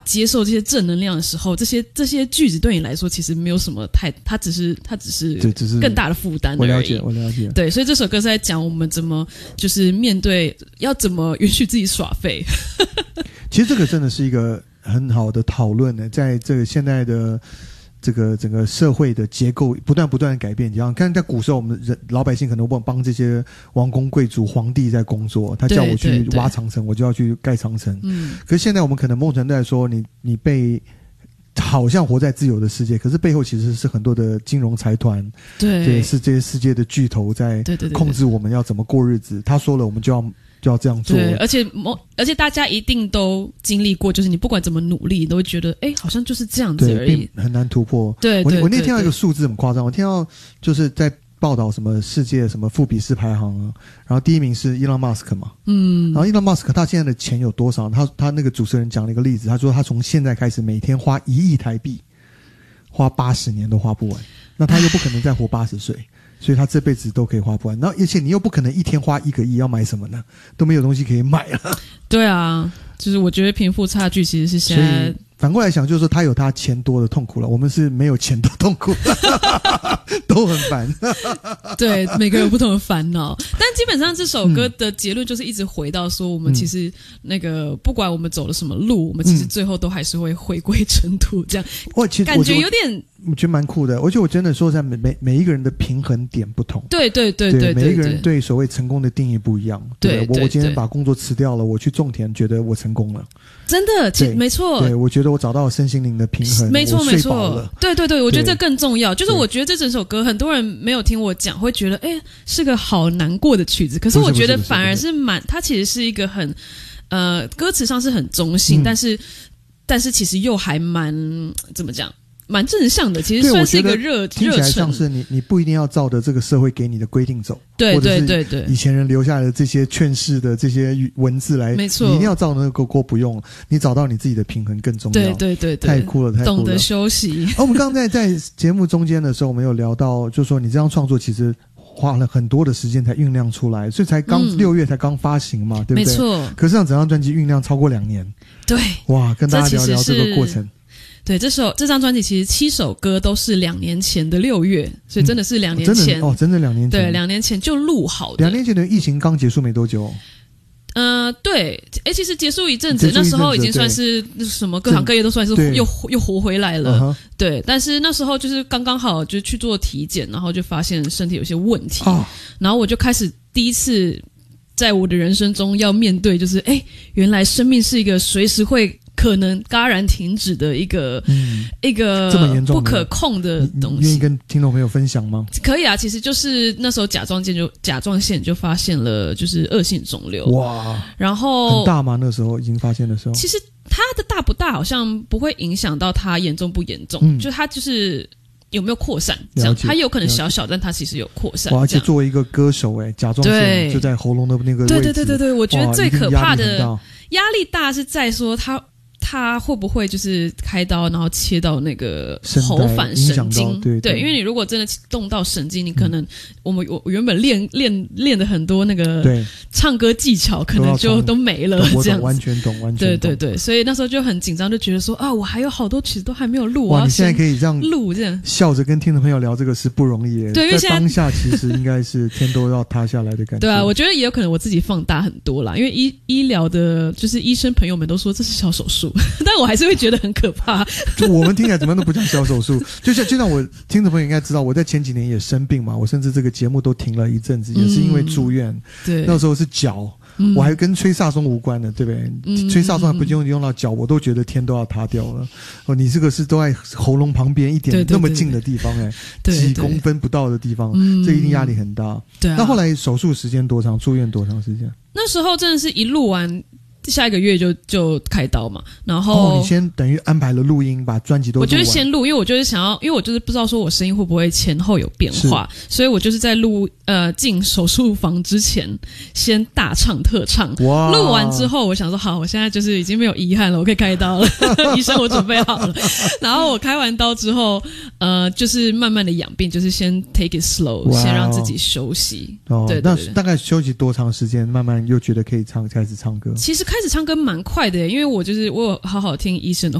接受这些正能量的时候，这些句子对你来说其实没有什么它只是更大的负担而已。 我了解。 对，所以这首歌是在讲我们怎么就是面对，要怎么允许自己耍废。 其实这个真的是一个很好的讨论呢，在这个现在的这个整个社会的结构不断的改变，像看在古时候我们老百姓可能帮这些王公贵族皇帝在工作，他叫我去挖长城，我就要去盖长城。可是现在我们可能某种程度来说，你被好像活在自由的世界，可是背后其实是很多的金融财团，对，是这些世界的巨头在控制我们要怎么过日子。他说了，我们就要这样做。 对，而且大家一定都经历过，就是你不管怎么努力，你都会觉得好像就是这样子而已， 很难突破。 对， 我那天听到一个数字很夸张，我听到就是在报道什么世界什么富比士排行啊，然后第一名是伊隆马斯克嘛，然后伊隆马斯克他现在的钱有多少？他那个主持人讲了一个例子，他说他从现在开始每天花1亿台币，花80年都花不完，那他又不可能再活80岁。所以他这辈子都可以花不完，然后而且你又不可能一天花1个亿，要买什么呢？都没有东西可以买了。对啊，就是我觉得贫富差距其实是现在。 反过来想，就是说他有他钱多的痛苦了，我们是没有钱的痛苦，都很烦。 对，每个人有不同的烦恼，但基本上这首歌的结论就是一直回到说，我们其实那个不管我们走了什么路，我们其实最后都还是会回归尘土，这样。感觉有点。 我觉得蛮酷的，而且我真的说在每一个人的平衡点不同。 对， 每一个人对所谓成功的定义不一样。对，我今天把工作辞掉了，我去种田，觉得我成功了。 真的，没错。 对，我觉得我找到了身心灵的平衡。 没错，对，我觉得这更重要。就是我觉得这整首歌很多人没有听我讲，会觉得是个好难过的曲子。可是我觉得反而是它其实是一个很歌词上是很中性，但是其实又还蛮怎么讲？蛮正向的，其实算是一个热忱。 听起来像是你不一定要照着这个社会给你的规定走， 对， 以前人留下来的这些劝世的这些文字来， 没错， 你一定要照那个过，不用，你找到你自己的平衡更重要。 对， 太酷了， 懂得休息。 我们刚刚在节目中间的时候，我们有聊到，就是说你这张创作其实花了很多的时间才酝酿出来，所以才6月才刚发行嘛，对不对？ 没错。 可是让整张专辑酝酿超过2年， 对， 哇，跟大家聊聊这个过程。 对，这张专辑其实7首歌都是2年前的6月，所以真的是2年前真的2年前， 对，2年前就录好的。 2年前的疫情刚结束没多久。 对，其实结束一阵子，那时候已经算是什么各行各业都算是又活回来了。对，但是那时候就是刚刚好就去做体检，然后就发现身体有些问题，然后我就开始第一次在我的人生中要面对，就是原来生命是一个随时会可能戛然停止的一个这么严重不可控的东西。 愿意跟听众朋友分享吗？ 可以啊，其实就是那时候甲状腺就发现了就是恶性肿瘤。 哇， 然后很大吗？那时候已经发现的时候， 其实它的大不大好像不会影响到它严重不严重，就它就是有没有扩散这样，它有可能小小，但它其实有扩散。 而且作为一个歌手，甲状腺就在喉咙的那个位置。 对，我觉得最可怕的压力大是在说它会不会就是开刀然后切到那个喉返神经？对，因为你如果真的动到神经，你可能我原本练的很多那个唱歌技巧，可能就都没了这样子。 完全懂。 对，所以那时候就很紧张，就觉得说我还有好多曲子都还没有录。 哇，你现在可以这样录这样笑着跟听众朋友聊这个是不容易耶。 对，因为在当下其实应该是天都要塌下来的感觉。 对啊，我觉得也有可能我自己放大很多啦，因为医疗的就是医生朋友们都说这是小手术。但我还是会觉得很可怕。 就我们听起来怎么都不像小手术。就像我听众朋友应该知道，我在前几年也生病嘛，我甚至这个节目都停了一阵子，也是因为住院。 对， 那时候是脚，我还跟吹萨松无关的，对不对？吹萨松还不用到脚，我都觉得天都要塌掉了。你这个是都在喉咙旁边一点那么近的地方，几公分不到的地方，这一定压力很大。 对啊。 那后来手术时间多长？住院多长时间？ 那时候真的是一录完。下一个月就开刀嘛，然后你先等于安排了录音，把专辑都录完。 我就是先录，因为我就是想要，因为我就是不知道说我声音会不会前后有变化，所以我就是在进手术房之前先大唱特唱。哇！录完之后，我想说好，我现在就是已经没有遗憾了，我可以开刀了。医生，我准备好了。然后我开完刀之后，就是慢慢的养病，就是先 take it slow，先让自己休息。 对，那大概休息多长时间？慢慢又觉得可以开始唱歌。 其实开始唱歌蛮快的，因为我有好好听医生的